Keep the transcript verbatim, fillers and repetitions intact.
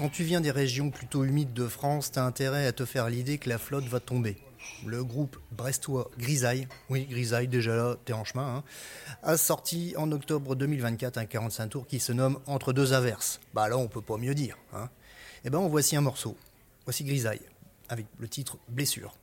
quand tu viens des régions plutôt humides de France, t'as intérêt à te faire l'idée que la flotte va tomber. Le groupe brestois Grisaille, oui Grisaille, déjà là, t'es en chemin, hein, a sorti en octobre deux mille vingt-quatre un quarante-cinq tours qui se nomme Entre deux averses. Bah là, on peut pas mieux dire. Hein. Eh ben, en voici un morceau. Voici Grisaille, avec le titre Blessure.